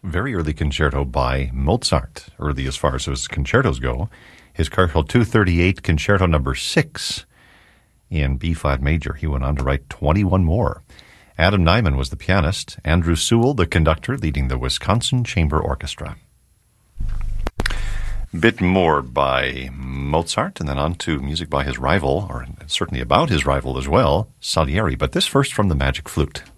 very early concerto by Mozart, early as far as his concertos go. His Cartel 238 Concerto Number 6 in B-flat major. He went on to write 21 more. Adam Nyman was the pianist. Andrew Sewell, the conductor, leading the Wisconsin Chamber Orchestra. Bit more by Mozart, and then on to music by his rival, or certainly about his rival as well, Salieri. But this first from the Magic Flute.